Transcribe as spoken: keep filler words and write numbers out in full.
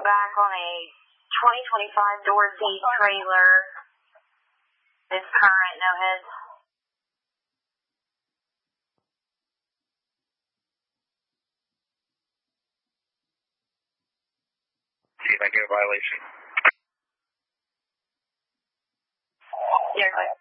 back on a twenty twenty-five Dorothy trailer. It's current, no heads. See if I get a violation. Yeah, like